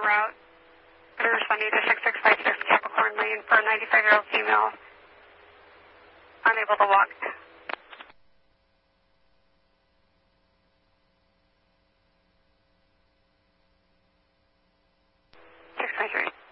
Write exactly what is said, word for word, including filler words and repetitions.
route. We're responding to six six five six Capricorn Lane for a ninety-five-year-old female unable to walk.